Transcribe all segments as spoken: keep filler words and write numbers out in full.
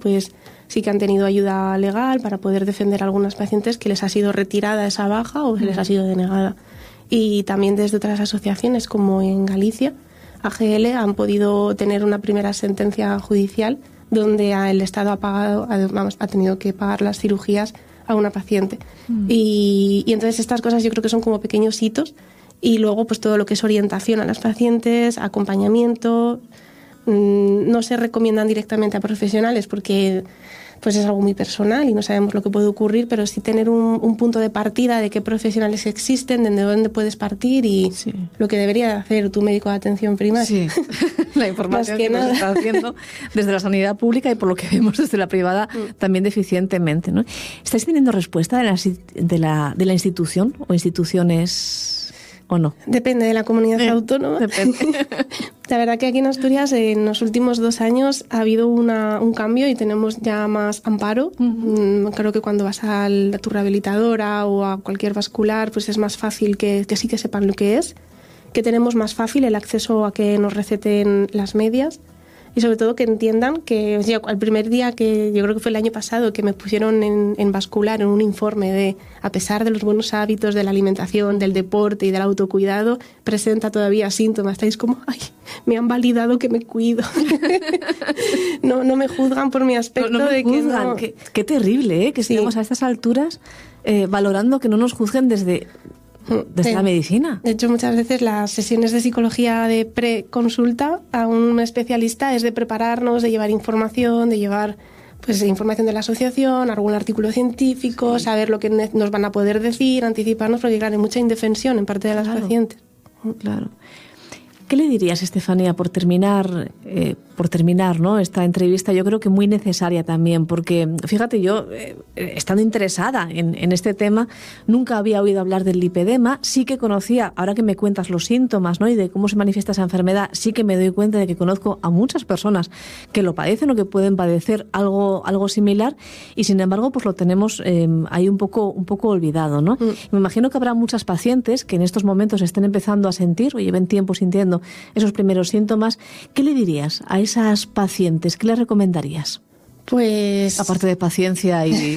pues sí que han tenido ayuda legal para poder defender a algunas pacientes que les ha sido retirada esa baja o se les ha sido denegada. Y también desde otras asociaciones, como en Galicia, A G L, han podido tener una primera sentencia judicial donde el Estado ha pagado, vamos, ha tenido que pagar las cirugías a una paciente. Mm. Y, y entonces estas cosas yo creo que son como pequeños hitos, y luego pues todo lo que es orientación a las pacientes, acompañamiento, mmm, no se recomiendan directamente a profesionales porque pues es algo muy personal y no sabemos lo que puede ocurrir, pero sí tener un, un punto de partida de qué profesionales existen, de dónde puedes partir y sí. lo que debería hacer tu médico de atención primaria. Sí, la información que, que nos está haciendo desde la sanidad pública y por lo que vemos desde la privada mm. también deficientemente, ¿no? ¿Estáis teniendo respuesta de la, de la, de la institución o instituciones o no? Depende de la comunidad eh, autónoma. Depende. La verdad que aquí en Asturias en los últimos dos años ha habido una, un cambio y tenemos ya más amparo. Uh-huh. Creo que cuando vas a, a tu rehabilitadora o a cualquier vascular, pues es más fácil que, que sí que sepan lo que es, que tenemos más fácil el acceso a que nos receten las medias y sobre todo que entiendan que, o sea, el primer día que yo creo que fue el año pasado que me pusieron en, en vascular en un informe de, a pesar de los buenos hábitos de la alimentación, del deporte y del autocuidado, presenta todavía síntomas. Estáis como, ay, me han validado que me cuido. no, no me juzgan por mi aspecto. No, no me de juzgan. que no... Qué, qué terrible, ¿eh? Que sí. estemos a estas alturas eh, valorando que no nos juzguen desde... Desde sí. la medicina. De hecho, muchas veces las sesiones de psicología de preconsulta a un especialista es de prepararnos, de llevar información, de llevar pues información de la asociación, algún artículo científico, sí. saber lo que nos van a poder decir, anticiparnos, porque claro, hay mucha indefensión en parte de las claro. pacientes. Claro. ¿Qué le dirías, Estefanía, por terminar, eh, por terminar, ¿no? esta entrevista? Yo creo que muy necesaria también, porque fíjate, yo, eh, estando interesada en, en este tema, nunca había oído hablar del lipedema, sí que conocía, ahora que me cuentas los síntomas, ¿no? y de cómo se manifiesta esa enfermedad, sí que me doy cuenta de que conozco a muchas personas que lo padecen o que pueden padecer algo, algo similar, y sin embargo, pues lo tenemos eh, ahí un poco, un poco olvidado, ¿no? Mm. Me imagino que habrá muchas pacientes que en estos momentos estén empezando a sentir o lleven tiempo sintiendo esos primeros síntomas. ¿Qué le dirías a esas pacientes? ¿Qué le recomendarías? Pues... aparte de paciencia y,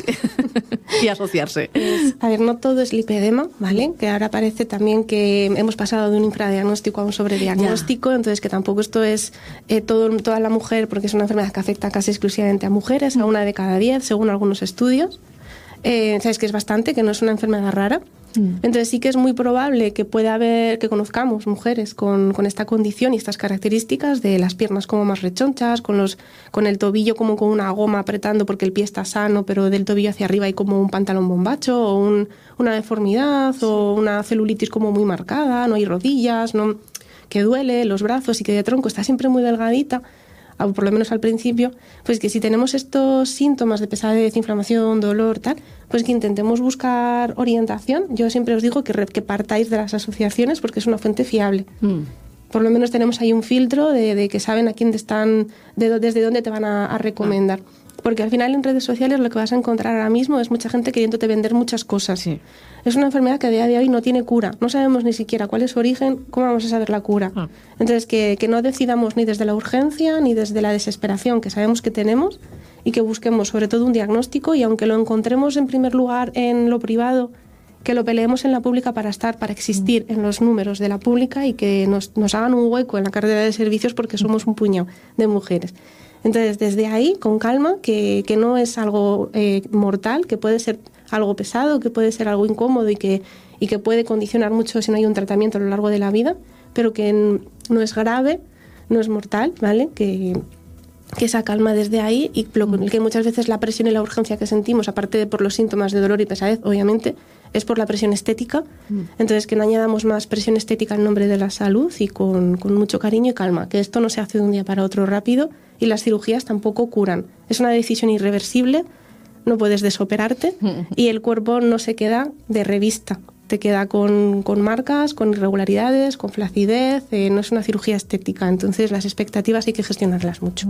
y asociarse. Pues, a ver, no todo es lipedema, ¿vale? Que ahora parece también que hemos pasado de un infradiagnóstico a un sobrediagnóstico, ya. Entonces que tampoco esto es eh, todo, toda la mujer, porque es una enfermedad que afecta casi exclusivamente a mujeres, a una de cada diez, según algunos estudios. Eh, Sabes que es bastante, que no es una enfermedad rara. Entonces sí que es muy probable que pueda haber, que conozcamos mujeres con, con esta condición y estas características de las piernas como más rechonchas, con, los, con el tobillo como con una goma apretando porque el pie está sano, pero del tobillo hacia arriba hay como un pantalón bombacho o un, una deformidad sí. o una celulitis como muy marcada, no hay rodillas, no, que duele, los brazos y que de tronco está siempre muy delgadita, o por lo menos al principio, pues que si tenemos estos síntomas de pesadez, inflamación, dolor, tal, pues que intentemos buscar orientación. Yo siempre os digo que, que partáis de las asociaciones porque es una fuente fiable. Mm. Por lo menos tenemos ahí un filtro de, de que saben a quién te están, de, desde dónde te van a, a recomendar. Ah. Porque al final en redes sociales lo que vas a encontrar ahora mismo es mucha gente queriéndote vender muchas cosas. Sí. Es una enfermedad que a día de hoy no tiene cura. No sabemos ni siquiera cuál es su origen, cómo vamos a saber la cura. Ah. Entonces, que, que no decidamos ni desde la urgencia ni desde la desesperación que sabemos que tenemos y que busquemos sobre todo un diagnóstico y aunque lo encontremos en primer lugar en lo privado, que lo peleemos en la pública para estar, para existir en los números de la pública y que nos, nos hagan un hueco en la cartera de servicios porque somos un puñado de mujeres. Entonces, desde ahí, con calma, que, que no es algo eh, mortal, que puede ser algo pesado, que puede ser algo incómodo y que, y que puede condicionar mucho si no hay un tratamiento a lo largo de la vida, pero que no es grave, no es mortal, ¿vale? Que, que esa calma desde ahí y lo, que muchas veces la presión y la urgencia que sentimos, aparte de por los síntomas de dolor y pesadez, obviamente, es por la presión estética. Mm. Entonces, que no añadamos más presión estética en nombre de la salud y con, con mucho cariño y calma, que esto no se hace de un día para otro rápido y las cirugías tampoco curan. Es una decisión irreversible, no puedes desoperarte y el cuerpo no se queda de revista. Te queda con, con marcas, con irregularidades, con flacidez, eh, no es una cirugía estética. Entonces, las expectativas hay que gestionarlas mucho.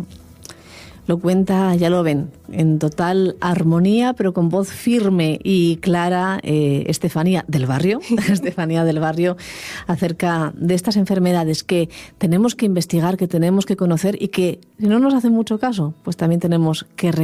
Lo cuenta, ya lo ven, en total armonía, pero con voz firme y clara, eh, Estefanía del Barrio, Estefanía del Barrio, acerca de estas enfermedades que tenemos que investigar, que tenemos que conocer y que, si no nos hacen mucho caso, pues también tenemos que